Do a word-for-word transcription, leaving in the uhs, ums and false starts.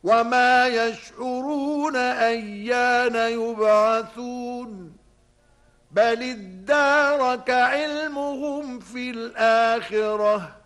وما يشعرون أيان يبعثون بل ادارك علمهم في الآخرة